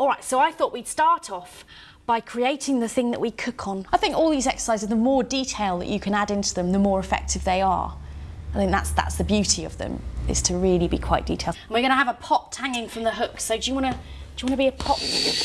All right, so I thought we'd start off by creating the thing that we cook on. I think all these exercises, the more detail that you can add into them, the more effective they are. I think that's the beauty of them, is to really be quite detailed. And we're going to have a pot hanging from the hook, so do you want to be a pot?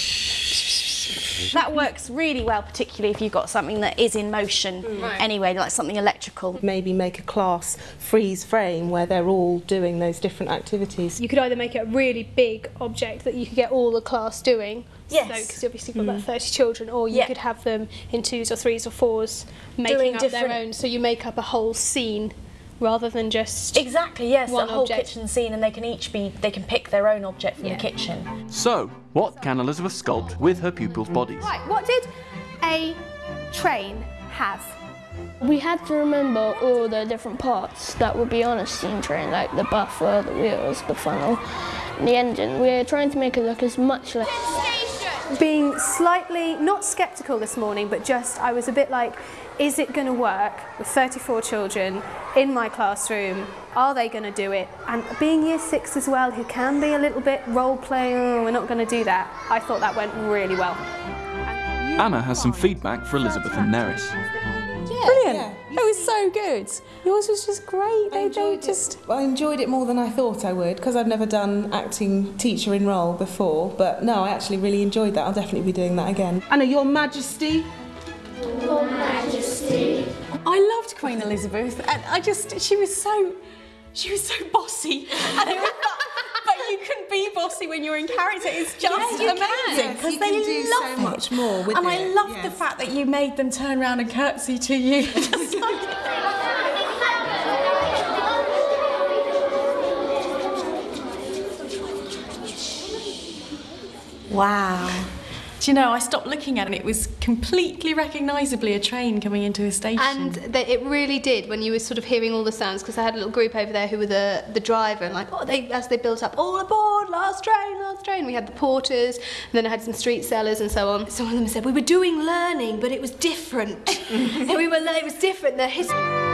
That works really well, particularly if you've got something that is in motion anyway, like something electrical. Maybe make a class freeze frame where they're all doing those different activities. You could either make it a really big object that you could get all the class doing, yes, because obviously you've got about 30 children, or you could have them in 2s or 3s or 4s making up their own, so you make up a whole scene rather than just exactly, yes, one a whole object. kitchen scene, and they can pick their own object from the kitchen. So, what can Elizabeth sculpt with her pupils' bodies? Right, what did a train have? We had to remember all the different parts that would be on a steam train, like the buffer, the wheels, the funnel, and the engine. We're trying to make it look as much like... Being slightly, not sceptical this morning, but just, I was a bit like, is it going to work with 34 children in my classroom? Are they going to do it? And being year 6 as well, who can be a little bit role-playing, oh, we're not going to do that, I thought that went really well. Anna has some feedback for Elizabeth and Neris. Brilliant. It was so good. Yours was just great. I enjoyed it more than I thought I would, because I've never done acting teacher in role before, but no, I actually really enjoyed that. I'll definitely be doing that again. Anna, Your Majesty. Your Majesty. I loved Queen Elizabeth, and she was so bossy. And but you can be bossy when you're in character. It's just amazing, because they do love so it. much more with and it. I loved the fact that you made them turn around and curtsy to you. Just like... Wow. Do you know, I stopped looking at it. It was completely recognisably a train coming into a station. And it really did, when you were sort of hearing all the sounds, because I had a little group over there who were the driver, and like, as they built up, all aboard, last train. We had the porters, and then I had some street sellers and so on. Some of them said, we were doing learning, but it was different. It was different. The history.